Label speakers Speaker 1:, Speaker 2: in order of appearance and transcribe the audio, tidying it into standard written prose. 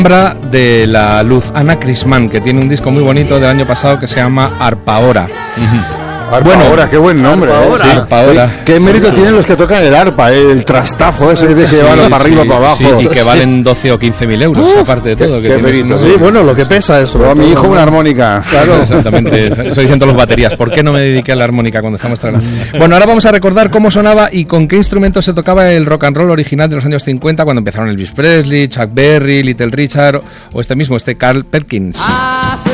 Speaker 1: de la luz, Ana Crisman, que tiene un disco muy bonito del año pasado que se llama Arpaora.
Speaker 2: Arpaora, qué buen nombre.
Speaker 1: Arpaora.
Speaker 2: ¿Qué mérito tienen los que tocan el arpa? El trastazo ese de que llevan para arriba, para abajo.
Speaker 1: Sí, y que valen 12 o 15 mil euros, aparte de todo.
Speaker 2: Qué mérito.
Speaker 3: Sí, bueno, lo que pesa eso.
Speaker 2: A mi hijo una armónica.
Speaker 1: Claro, exactamente. Estoy diciendo los baterías. ¿Por qué no me dediqué a la armónica cuando estamos trabajando? Bueno, ahora vamos a recordar cómo sonaba y con qué instrumento se tocaba el rock and roll original de los años 50, cuando empezaron Elvis Presley, Chuck Berry, Little Richard o este Carl Perkins.